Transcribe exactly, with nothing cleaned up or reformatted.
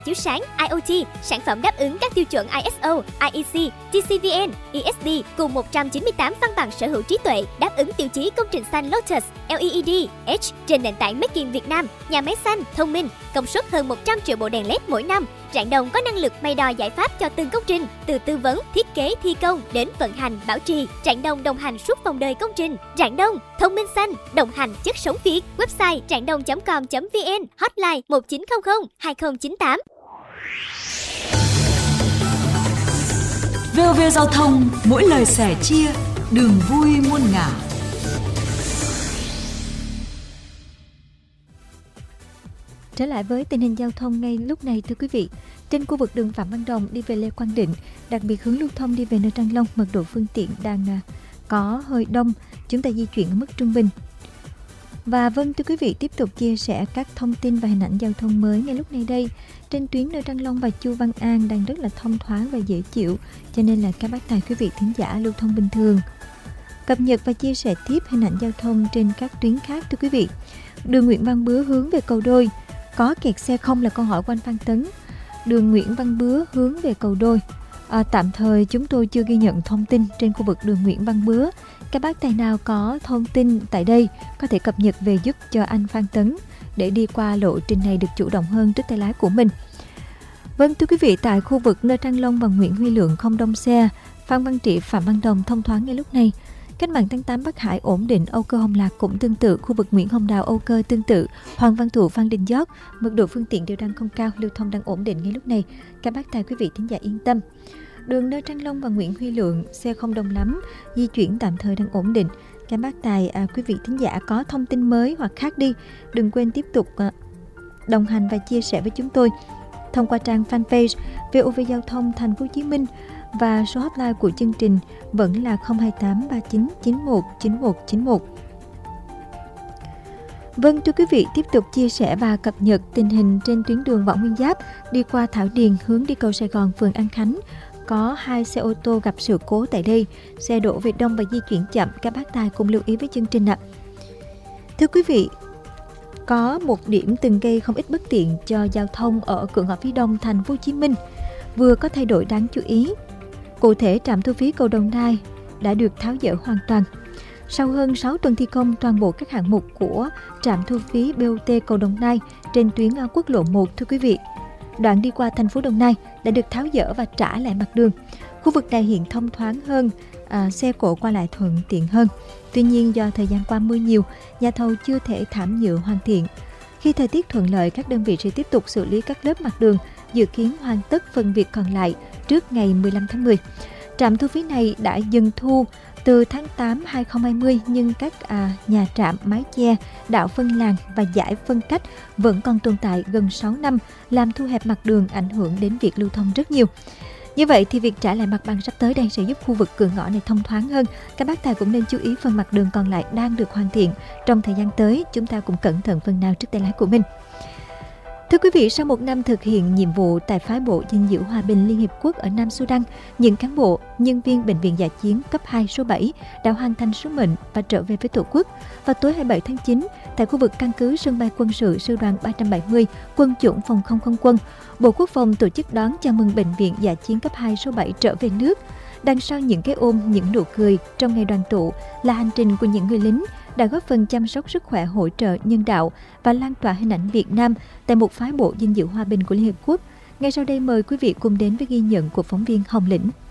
chiếu sáng, i o tê, sản phẩm đáp ứng các tiêu chuẩn i ét o, i e xê, tê xê vê en, e ét đê cùng một trăm chín mươi tám văn bằng sở hữu trí tuệ đáp ứng tiêu chí công trình xanh Lotus lờ e e đê H trên nền tảng Make in Việt Nam, nhà máy xanh, thông minh, công suất hơn một trăm triệu bộ đèn led mỗi năm. Rạng Đông có năng lực may đo giải pháp cho từng công trình, từ tư vấn, thiết kế, thi công đến vận hành, bảo trì. Rạng Đông đồng hành suốt vòng đời công trình. Rạng Đông, thông minh xanh, đồng hành chất sống Việt. Website rạng đông chấm com chấm vn, hotline một chín không không hai không chín tám. vê o vê Giao thông, mỗi lời sẻ chia, đường vui muôn ngả. Trở lại với tình hình giao thông ngay lúc này thưa quý vị. Trên khu vực đường Phạm Văn Đồng đi về Lê Quang Định, đặc biệt hướng lưu thông đi về nơi Trang Long, mật độ phương tiện đang có hơi đông, chúng ta di chuyển ở mức trung bình. Và vâng thưa quý vị, tiếp tục chia sẻ các thông tin và hình ảnh giao thông mới ngay lúc này đây. Trên tuyến nơi Trang Long và Chu Văn An đang rất là thông thoáng và dễ chịu, cho nên là các bác tài quý vị thính giả lưu thông bình thường. Cập nhật và chia sẻ tiếp hình ảnh giao thông trên các tuyến khác thưa quý vị. Đường Nguyễn Văn Bứa hướng về Cầu Đôi, có kẹt xe không là câu hỏi của anh Phan Tấn. Đường Nguyễn Văn Bứa hướng về Cầu Đôi, à, tạm thời chúng tôi chưa ghi nhận thông tin trên khu vực đường Nguyễn Văn Bứa. Các bác tài nào có thông tin tại đây có thể cập nhật về giúp cho anh Phan Tấn để đi qua lộ trình này được chủ động hơn trước tay lái của mình. Vâng thưa quý vị, tại khu vực nơi Trang Long và Nguyễn Huy Lượng không đông xe, Phan Văn Trị, Phạm Văn Đồng thông thoáng ngay lúc này. Cách mạng tháng tám Bắc Hải ổn định, Âu Cơ Hồng Lạc cũng tương tự, khu vực Nguyễn Hồng Đào Âu Cơ tương tự, Hoàng Văn Thụ Phan Đình Giót, mật độ phương tiện đều đang không cao, lưu thông đang ổn định ngay lúc này. Các bác tài quý vị thính giả yên tâm. Đường nơi Trang Long và Nguyễn Huy Lượng xe không đông lắm, di chuyển tạm thời đang ổn định. Các bác tài à, quý vị thính giả có thông tin mới hoặc khác đi, đừng quên tiếp tục à, đồng hành và chia sẻ với chúng tôi thông qua trang fanpage vê o vê Giao thông Thành phố Hồ Chí Minh, và số hotline của chương trình vẫn là không hai tám ba chín chín một chín một chín một. Vâng thưa quý vị, tiếp tục chia sẻ và cập nhật tình hình trên tuyến đường Võ Nguyên Giáp đi qua Thảo Điền hướng đi cầu Sài Gòn, phường An Khánh. Có hai xe ô tô gặp sự cố tại đây, xe đổ về đông và di chuyển chậm, các bác tài cùng lưu ý với chương trình ạ. Thưa quý vị, có một điểm từng gây không ít bất tiện cho giao thông ở cửa ngõ phía đông Thành phố Hồ Chí Minh vừa có thay đổi đáng chú ý. Cụ thể, trạm thu phí cầu Đồng Nai đã được tháo dỡ hoàn toàn. Sau hơn sáu tuần thi công toàn bộ các hạng mục của trạm thu phí bê o tê cầu Đồng Nai trên tuyến quốc lộ một thưa quý vị, đoạn đi qua thành phố Đồng Nai đã được tháo dỡ và trả lại mặt đường. Khu vực này hiện thông thoáng hơn, à, xe cộ qua lại thuận tiện hơn. Tuy nhiên do thời gian qua mưa nhiều, nhà thầu chưa thể thảm nhựa hoàn thiện. Khi thời tiết thuận lợi, các đơn vị sẽ tiếp tục xử lý các lớp mặt đường, dự kiến hoàn tất phần việc còn lại trước ngày mười lăm tháng mười. Trạm thu phí này đã dừng thu từ tháng tám năm hai nghìn không trăm hai mươi, nhưng các à, nhà trạm, mái che, đạo phân làn và giải phân cách vẫn còn tồn tại gần sáu năm, làm thu hẹp mặt đường, ảnh hưởng đến việc lưu thông rất nhiều. Như vậy thì việc trả lại mặt bằng sắp tới đây sẽ giúp khu vực cửa ngõ này thông thoáng hơn. Các bác tài cũng nên chú ý phần mặt đường còn lại đang được hoàn thiện. Trong thời gian tới, chúng ta cũng cẩn thận phần nào trước tay lái của mình. Thưa quý vị, sau một năm thực hiện nhiệm vụ tại phái bộ gìn giữ hòa bình Liên Hiệp Quốc ở Nam Sudan, những cán bộ, nhân viên Bệnh viện Dã chiến cấp hai số bảy đã hoàn thành sứ mệnh và trở về với Tổ quốc. Vào tối hai mươi bảy tháng chín, tại khu vực căn cứ sân bay quân sự Sư đoàn ba trăm bảy mươi, quân chủng phòng không không quân, Bộ Quốc phòng tổ chức đón chào mừng Bệnh viện Dã chiến cấp hai số bảy trở về nước. Đằng sau những cái ôm, những nụ cười trong ngày đoàn tụ là hành trình của những người lính đã góp phần chăm sóc sức khỏe, hỗ trợ nhân đạo và lan tỏa hình ảnh Việt Nam tại một phái bộ gìn giữ hòa bình của Liên Hiệp Quốc. Ngay sau đây mời quý vị cùng đến với ghi nhận của phóng viên Hồng Lĩnh.